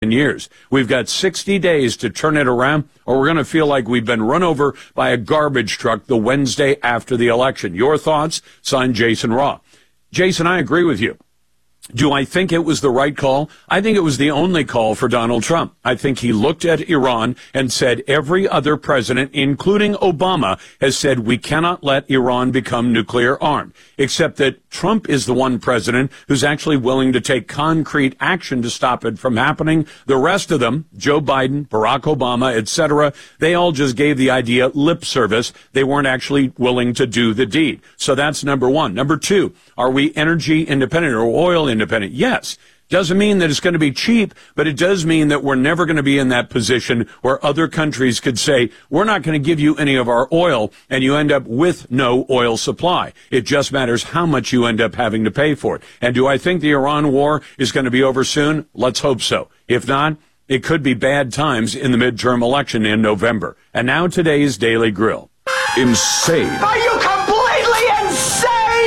years. We've got 60 days to turn it around, or we're going to feel like we've been run over by a garbage truck the Wednesday after the election. Your thoughts? Signed, Jason Raw. Jason, I agree with you. Do I think it was the right call? I think it was the only call for Donald Trump. I think he looked at Iran and said every other president, including Obama, has said we cannot let Iran become nuclear armed, except that Trump is the one president who's actually willing to take concrete action to stop it from happening. The rest of them, Joe Biden, Barack Obama, etc., they all just gave the idea lip service. They weren't actually willing to do the deed. So that's number one. Number two, are we energy independent or oil independent? Yes. Doesn't mean that it's going to be cheap, but it does mean that we're never going to be in that position where other countries could say, we're not going to give you any of our oil, and you end up with no oil supply. It just matters how much you end up having to pay for it. And do I think the Iran war is going to be over soon? Let's hope so. If not, it could be bad times in the midterm election in November. And now today's Daily Grill. Insane. Are you completely insane?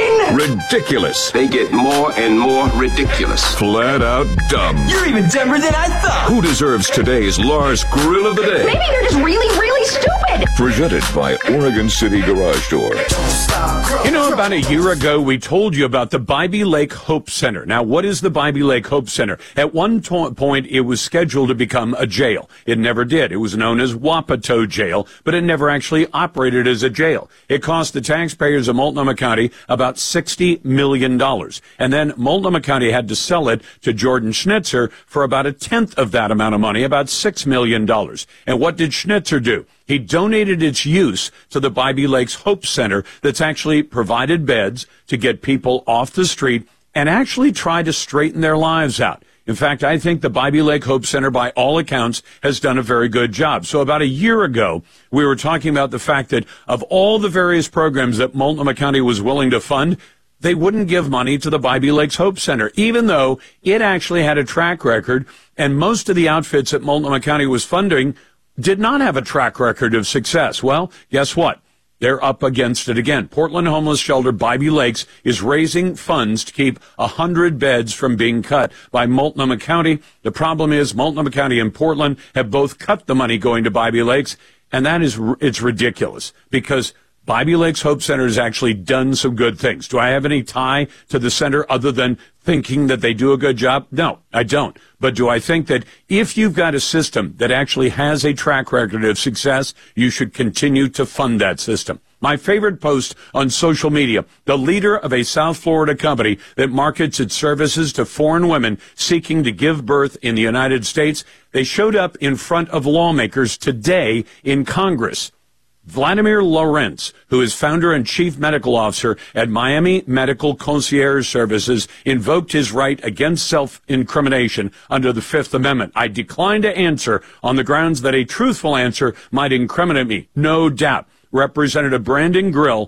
Ridiculous. They get more and more ridiculous. Flat out dumb. You're even dumber than I thought. Who deserves today's Lars Grill of the Day? Maybe they're just really, really stupid. Presented by Oregon City Garage Door. You know, about a year ago, we told you about the Bybee Lake Hope Center. Now, what is the Bybee Lake Hope Center? At one point, it was scheduled to become a jail. It never did. It was known as Wapato Jail, but it never actually operated as a jail. It cost the taxpayers of Multnomah County about $60 million. And then Multnomah County had to sell it to Jordan Schnitzer for about a tenth of that amount of money, about $6 million. And what did Schnitzer do? He donated its use to the Bybee Lakes Hope Center that's actually provided beds to get people off the street and actually try to straighten their lives out. In fact, I think the Bybee Lake Hope Center, by all accounts, has done a very good job. So about a year ago, we were talking about the fact that of all the various programs that Multnomah County was willing to fund, they wouldn't give money to the Bybee Lakes Hope Center, even though it actually had a track record, and most of the outfits that Multnomah County was funding did not have a track record of success. Well, guess what? They're up against it again. Portland Homeless Shelter Bybee Lakes is raising funds to keep 100 beds from being cut by Multnomah County. The problem is Multnomah County and Portland have both cut the money going to Bybee Lakes, and it's ridiculous because Bybee Lakes Hope Center has actually done some good things. Do I have any tie to the center other than thinking that they do a good job? No, I don't. But do I think that if you've got a system that actually has a track record of success, you should continue to fund that system? My favorite post on social media, the leader of a South Florida company that markets its services to foreign women seeking to give birth in the United States, they showed up in front of lawmakers today in Congress. Vladimir Lorentz, who is founder and chief medical officer at Miami Medical Concierge Services, invoked his right against self-incrimination under the Fifth Amendment. I decline to answer on the grounds that a truthful answer might incriminate me. No doubt. Representative Brandon Gill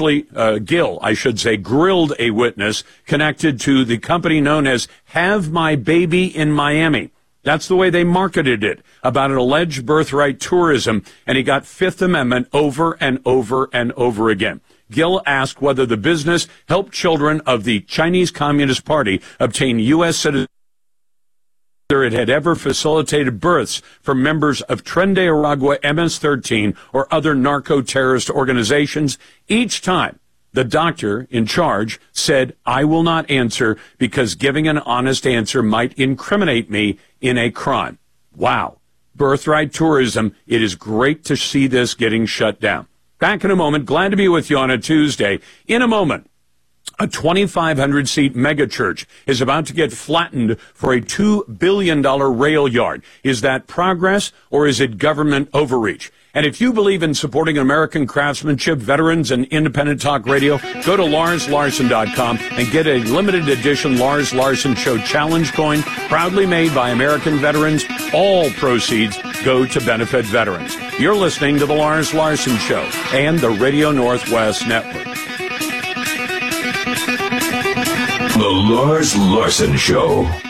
grilled a witness connected to the company known as Have My Baby in Miami. That's the way they marketed it, about an alleged birthright tourism, and he got Fifth Amendment over and over and over again. Gill asked whether the business helped children of the Chinese Communist Party obtain U.S. citizenship, whether it had ever facilitated births for members of Tren de Aragua, MS-13, or other narco-terrorist organizations. Each time, the doctor in charge said, I will not answer because giving an honest answer might incriminate me in a crime. Wow. Birthright tourism. It is great to see this getting shut down. Back in a moment. Glad to be with you on a Tuesday. In a moment, a 2,500-seat megachurch is about to get flattened for a $2 billion rail yard. Is that progress or is it government overreach? And if you believe in supporting American craftsmanship, veterans, and independent talk radio, go to LarsLarson.com and get a limited edition Lars Larson Show Challenge coin, proudly made by American veterans. All proceeds go to benefit veterans. You're listening to The Lars Larson Show and the Radio Northwest Network. The Lars Larson Show.